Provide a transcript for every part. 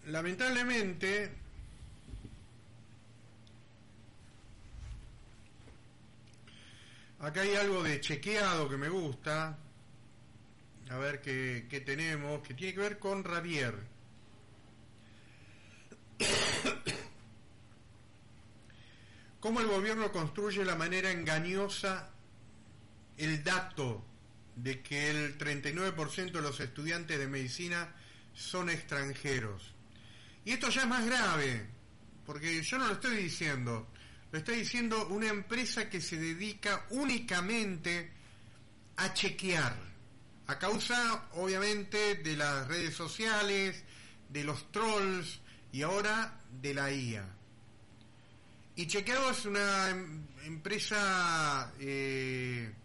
lamentablemente acá hay algo de chequeado que me gusta. A ver qué tenemos, que tiene que ver con Rabier. Cómo el gobierno construye de la manera engañosa el dato de que el 39% de los estudiantes de medicina son extranjeros. Y esto ya es más grave, porque yo no lo estoy diciendo, lo está diciendo una empresa que se dedica únicamente a chequear, a causa obviamente de las redes sociales, de los trolls y ahora de la IA. Y Chequeado es una empresa que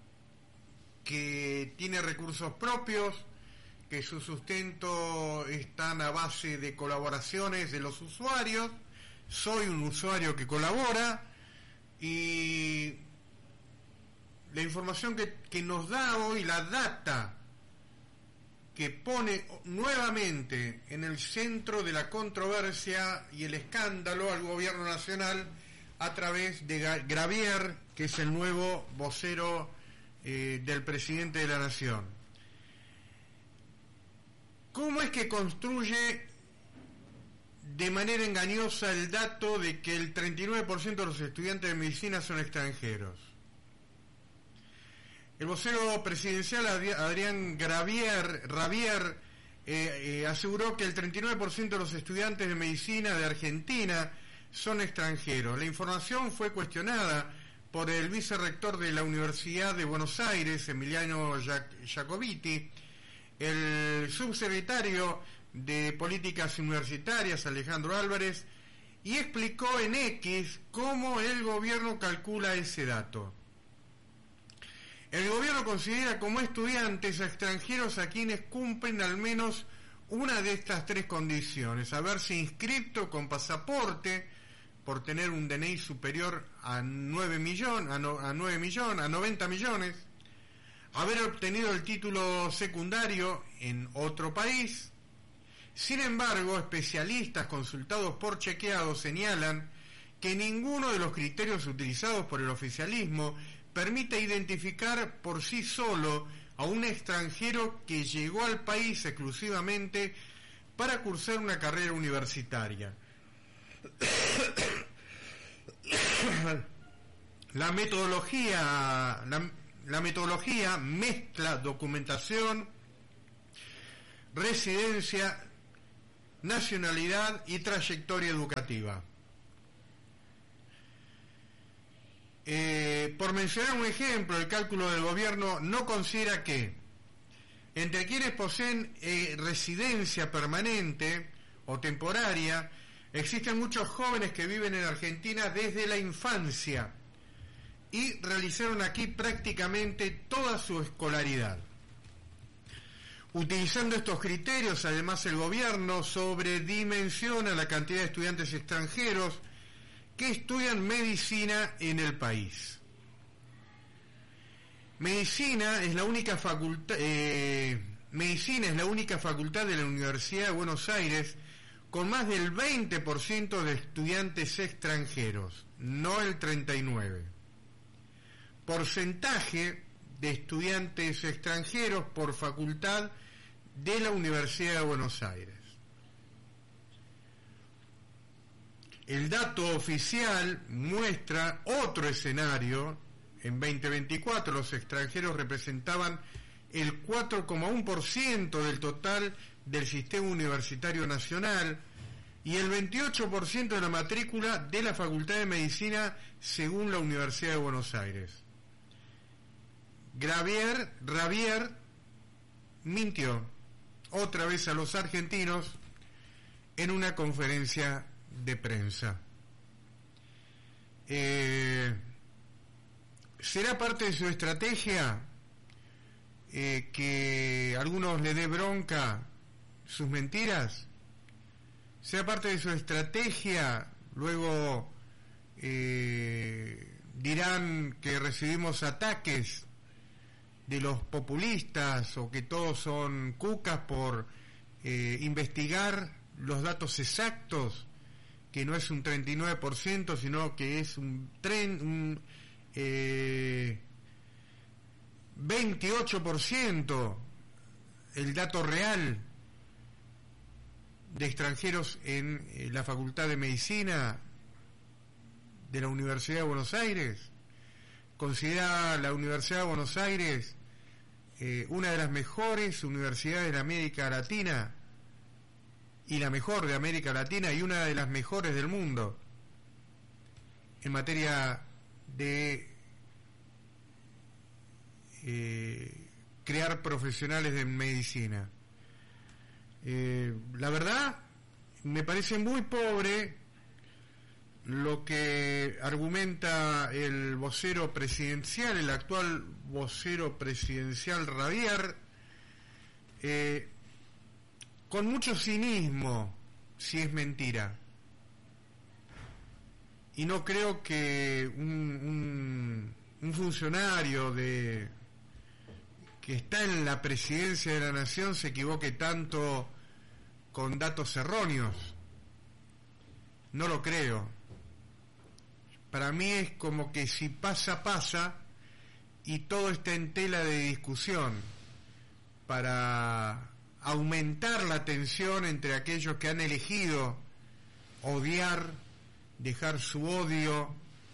tiene recursos propios, que su sustento están a base de colaboraciones de los usuarios. Soy un usuario que colabora y la información que nos da hoy, la data que pone nuevamente en el centro de la controversia y el escándalo al gobierno nacional a través de Gravier, que es el nuevo vocero del presidente de la nación. ¿Cómo es que construye de manera engañosa el dato de que el 39% de los estudiantes de medicina son extranjeros? El vocero presidencial Adrián Rabier aseguró que el 39% de los estudiantes de medicina de Argentina son extranjeros. La información fue cuestionada por el vicerrector de la Universidad de Buenos Aires, Emiliano Jacobiti, el subsecretario de Políticas Universitarias, Alejandro Álvarez, y explicó en X cómo el gobierno calcula ese dato. El gobierno considera como estudiantes a extranjeros a quienes cumplen al menos una de estas tres condiciones: haberse inscrito con pasaporte por tener un DNI superior a 90 millones, haber obtenido el título secundario en otro país. Sin embargo, especialistas consultados por Chequeado señalan que ninguno de los criterios utilizados por el oficialismo permite identificar por sí solo a un extranjero que llegó al país exclusivamente para cursar una carrera universitaria. La metodología mezcla documentación, residencia, nacionalidad y trayectoria educativa. Por mencionar un ejemplo, el cálculo del gobierno no considera que entre quienes poseen residencia permanente o temporaria, existen muchos jóvenes que viven en Argentina desde la infancia y realizaron aquí prácticamente toda su escolaridad. Utilizando estos criterios, además, el gobierno sobredimensiona la cantidad de estudiantes extranjeros que estudian medicina en el país. Medicina es la única facultad de la Universidad de Buenos Aires con más del 20% de estudiantes extranjeros, no el 39%. Porcentaje de estudiantes extranjeros por facultad de la Universidad de Buenos Aires. El dato oficial muestra otro escenario. En 2024 los extranjeros representaban el 4,1% del total del sistema universitario nacional y el 28% de la matrícula de la Facultad de Medicina según la Universidad de Buenos Aires. Rabier mintió otra vez a los argentinos en una conferencia de prensa. ¿Será parte de su estrategia que a algunos le dé bronca sus mentiras? ¿Será parte de su estrategia? Luego dirán que recibimos ataques de los populistas o que todos son cucas por investigar los datos exactos, que no es un 39%, sino que es un 28% el dato real de extranjeros en la Facultad de Medicina de la Universidad de Buenos Aires. Considera la Universidad de Buenos Aires una de las mejores universidades de América Latina, y la mejor de América Latina, y una de las mejores del mundo en materia de crear profesionales de medicina. La verdad, me parece muy pobre lo que argumenta el vocero presidencial, el actual vocero presidencial Ravier, con mucho cinismo, si es mentira. Y no creo que un funcionario que está en la presidencia de la nación se equivoque tanto con datos erróneos. No lo creo. Para mí es como que si pasa, pasa, y todo está en tela de discusión para aumentar la tensión entre aquellos que han elegido odiar, dejar su odio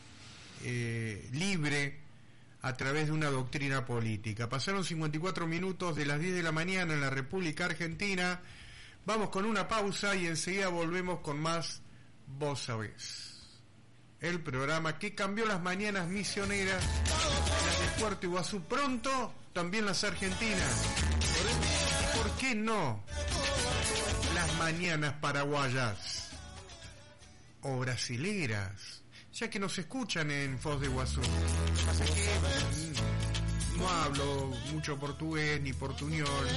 libre a través de una doctrina política. Pasaron 54 minutos de las 10 de la mañana en la República Argentina. Vamos con una pausa y enseguida volvemos con más Vos Sabés, el programa que cambió las mañanas misioneras, las de Puerto Iguazú, pronto también las argentinas. ¿Por qué no las mañanas paraguayas o brasileras, ya que nos escuchan en Foz de Iguazú? Pasa que no hablo mucho portugués ni portuñol,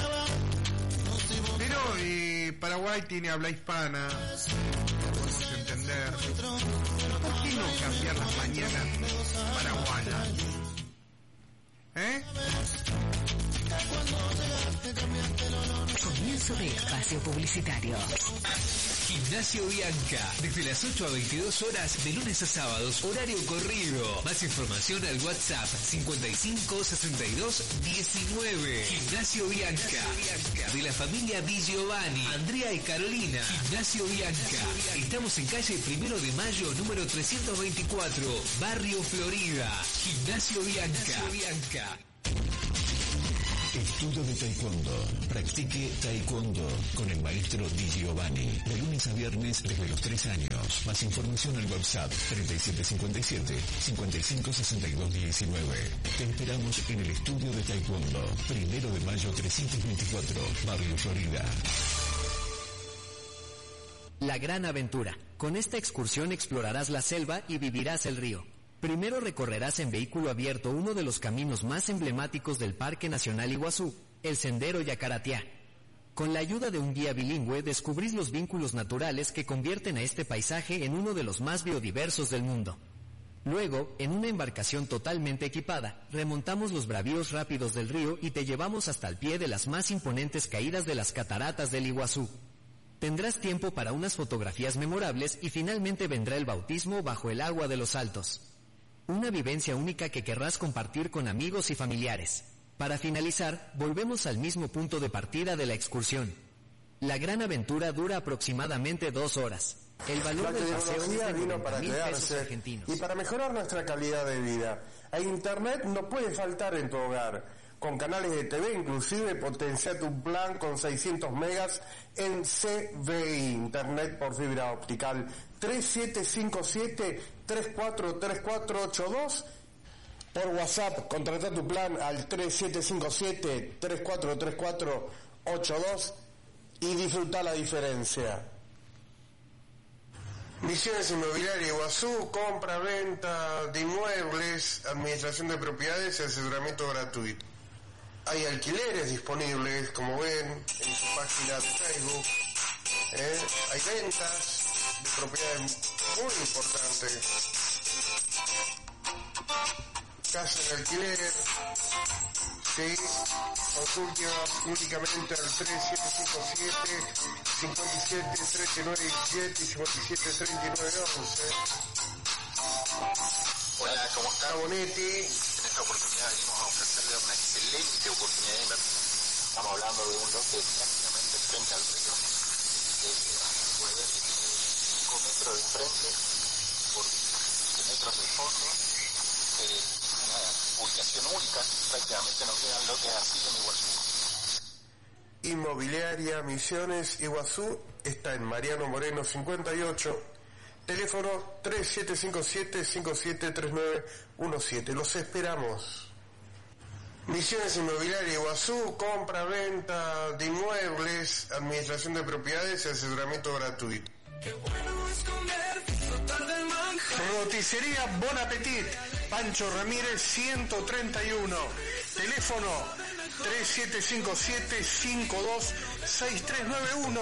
pero Paraguay tiene habla hispana, podemos entender. ¿Por qué no cambiar las mañanas paraguayas? Comienzo de espacio publicitario. Gimnasio Bianca, desde las 8 a 22 horas de lunes a sábados, horario corrido. Más información al WhatsApp 55 62 19. Gimnasio Bianca, de la familia Di Giovanni, Andrea y Carolina. Gimnasio Bianca. Estamos en calle 1 de Mayo, número 324, Barrio Florida. Gimnasio Bianca. Estudio de Taekwondo. Practique Taekwondo con el maestro Di Giovanni. De lunes a viernes desde los 3 años. Más información al WhatsApp 3757 556219. Te esperamos en el Estudio de Taekwondo. 1 de Mayo 324, Barrio Florida. La Gran Aventura. Con esta excursión explorarás la selva y vivirás el río. Primero recorrerás en vehículo abierto uno de los caminos más emblemáticos del Parque Nacional Iguazú, el Sendero Yacaratiá. Con la ayuda de un guía bilingüe descubrís los vínculos naturales que convierten a este paisaje en uno de los más biodiversos del mundo. Luego, en una embarcación totalmente equipada, remontamos los bravíos rápidos del río y te llevamos hasta el pie de las más imponentes caídas de las cataratas del Iguazú. Tendrás tiempo para unas fotografías memorables y finalmente vendrá el bautismo bajo el agua de los Altos. Una vivencia única que querrás compartir con amigos y familiares. Para finalizar, volvemos al mismo punto de partida de la excursión. La gran aventura dura aproximadamente 2 horas. El valor del paseo es de vino para 90,000 pesos quedarse argentinos. y para mejorar nuestra calidad de vida. El Internet no puede faltar en tu hogar. Con canales de TV, inclusive, potencia tu plan con 600 megas en CBI, Internet por fibra optical. 3757-343482. Por WhatsApp, contrata tu plan al 3757-343482 y disfruta la diferencia. Misiones Inmobiliaria Iguazú, compra, venta de inmuebles, administración de propiedades y asesoramiento gratuito. Hay alquileres disponibles, como ven en su página de Facebook. Hay ventas de propiedades muy importantes. Casa en alquiler. Sí, consulta únicamente al 57 39 17 y 57 39 11. Hola, ¿cómo está? Bonetti. En esta oportunidad venimos a ofrecerle una excelente oportunidad de inversión. Estamos hablando de un lote prácticamente frente al río, puede ver que tiene 5 metros de frente por 15 metros de fondo, una ubicación única, prácticamente no quedan lotes así en Iguazú. Inmobiliaria Misiones Iguazú está en Mariano Moreno 58, teléfono 3757-573917. Los esperamos. Misiones Inmobiliaria Iguazú, compra, venta de inmuebles, administración de propiedades y asesoramiento gratuito. Roticería Bon Appetit, Pancho Ramírez 131, teléfono 3757-526391.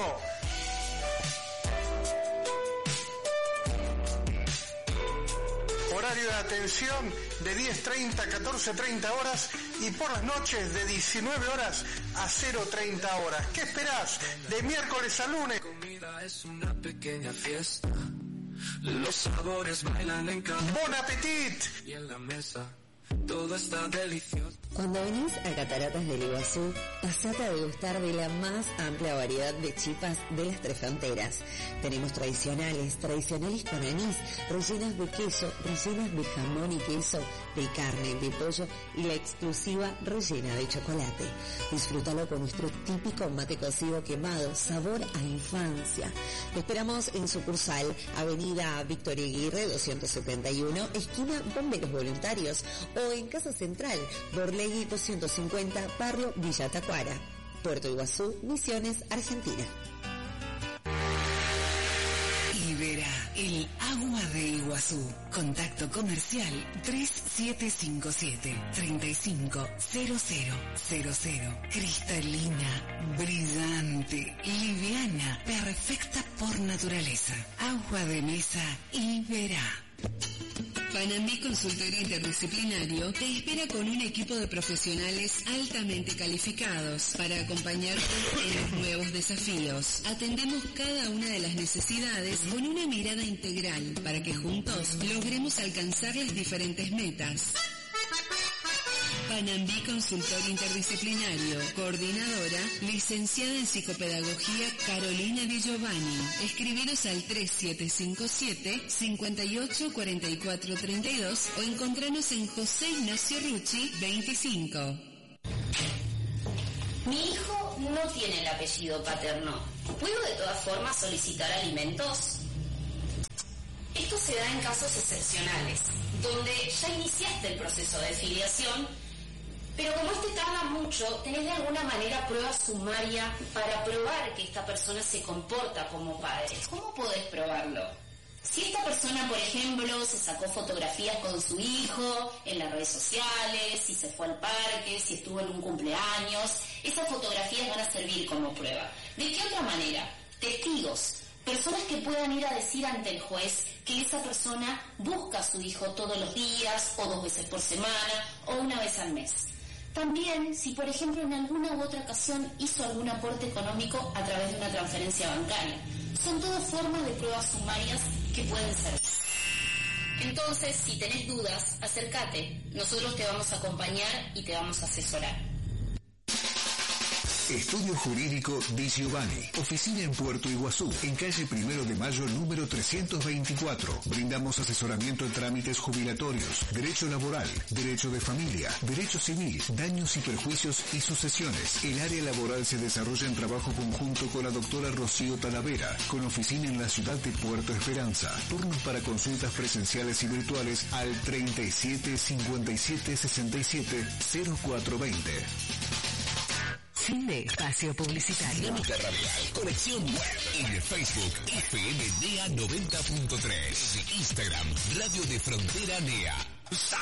Horario de atención de 10:30 a 14:30 horas y por las noches de 19 horas a 0:30 horas. ¿Qué esperás? De miércoles a lunes. La comida es una pequeña fiesta. Los sabores bailan en cada Bon Appetit. y en la mesa todo está delicioso. Cuando venís a Cataratas del Iguazú, pasate a degustar de la más amplia variedad de chipas de las tres fronteras. Tenemos tradicionales con anís, rellenas de queso, rellenas de jamón y queso, de carne, de pollo y la exclusiva rellena de chocolate. Disfrútalo con nuestro típico mate cocido quemado, sabor a infancia. Te esperamos en sucursal, Avenida Victoria Aguirre 271, esquina Bomberos Voluntarios, o en Casa Central, Borlegui 250, barrio Villa Tacuara, Puerto Iguazú, Misiones, Argentina. Ibera, el agua de Iguazú. Contacto comercial 3757-350000. Cristalina, brillante, liviana, perfecta por naturaleza. Agua de mesa Ibera. Panambí Consultorio Interdisciplinario te espera con un equipo de profesionales altamente calificados para acompañarte en los nuevos desafíos. Atendemos cada una de las necesidades con una mirada integral para que juntos logremos alcanzar las diferentes metas. Panambí Consultorio Interdisciplinario. Coordinadora, licenciada en Psicopedagogía Carolina Di Giovanni. Escribiros al 3757-584432 o encontranos en José Ignacio Rucci 25. Mi hijo no tiene el apellido paterno. ¿Puedo de todas formas solicitar alimentos? Esto se da en casos excepcionales, donde ya iniciaste el proceso de filiación, pero como este tarda mucho, tenés de alguna manera prueba sumaria para probar que esta persona se comporta como padre. ¿Cómo podés probarlo? Si esta persona, por ejemplo, se sacó fotografías con su hijo en las redes sociales, si se fue al parque, si estuvo en un cumpleaños, esas fotografías van a servir como prueba. ¿De qué otra manera? Testigos, personas que puedan ir a decir ante el juez que esa persona busca a su hijo todos los días, o 2 veces por semana, o 1 vez al mes. También, si por ejemplo en alguna u otra ocasión hizo algún aporte económico a través de una transferencia bancaria. Son todas formas de pruebas sumarias que pueden servir. Entonces, si tenés dudas, acércate. Nosotros te vamos a acompañar y te vamos a asesorar. Estudio Jurídico Di Giovanni. Oficina en Puerto Iguazú, en calle 1 de Mayo, número 324. Brindamos asesoramiento en trámites jubilatorios, derecho laboral, derecho de familia, derecho civil, daños y perjuicios y sucesiones. El área laboral se desarrolla en trabajo conjunto con la doctora Rocío Talavera, con oficina en la ciudad de Puerto Esperanza. Turnos para consultas presenciales y virtuales al 37 57 67 0420. Fin de espacio publicitario. Dinámica Radial, conexión web. En Facebook, FMNEA 90.3. Instagram, Radio de Frontera NEA.